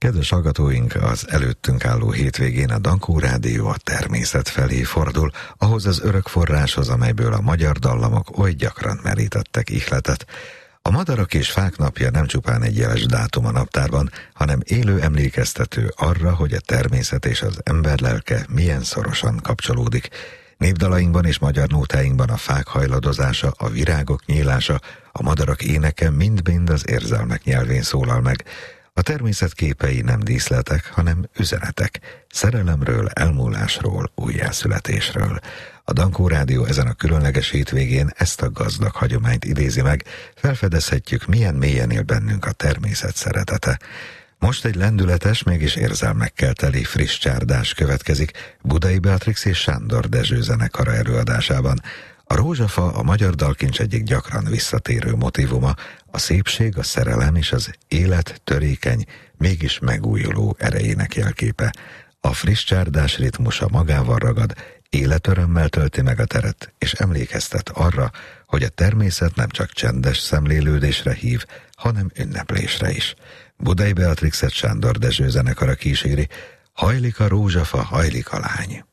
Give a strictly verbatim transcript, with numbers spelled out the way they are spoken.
Kedves hallgatóink, az előttünk álló hétvégén a Dankó Rádió a természet felé fordul, ahhoz az örök forráshoz, amelyből a magyar dallamok oly gyakran merítettek ihletet. A Madarak és Fák napja nem csupán egy jeles dátum a naptárban, hanem élő emlékeztető arra, hogy a természet és az ember lelke milyen szorosan kapcsolódik. Népdalainkban és magyar nótáinkban a fák hajladozása, a virágok nyílása, a madarak éneke mind-mind az érzelmek nyelvén szólal meg. A természet képei nem díszletek, hanem üzenetek, szerelemről, elmúlásról, újjászületésről. A Dankó Rádió ezen a különleges hétvégén ezt a gazdag hagyományt idézi meg, felfedezhetjük, milyen mélyen él bennünk a természet szeretete. Most egy lendületes, mégis érzelmekkel teli friss csárdás következik Budai Beatrix és Sándor Dezső zenekara előadásában. A rózsafa a magyar dalkincs egyik gyakran visszatérő motívuma, a szépség, a szerelem és az élet törékeny, mégis megújuló erejének jelképe. A friss csárdás ritmusa magával ragad, életörömmel tölti meg a teret, és emlékeztet arra, hogy a természet nem csak csendes szemlélődésre hív, hanem ünneplésre is. Budai Beatrixet Sándor Dezső zenekara kíséri, hajlik a rózsafa, hajlik a lány.